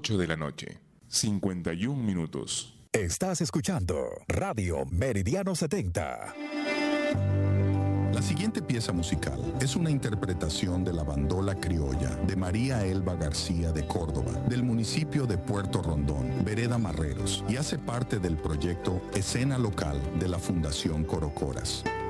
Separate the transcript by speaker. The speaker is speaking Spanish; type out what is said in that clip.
Speaker 1: 8 de la noche, 51 minutos.
Speaker 2: Estás escuchando Radio Meridiano 70.
Speaker 3: La siguiente pieza musical es una interpretación de la bandola criolla de María Elba García de Córdoba, del municipio de Puerto Rondón, Vereda Marreros, y hace parte del proyecto Escena Local de la Fundación Corocoras.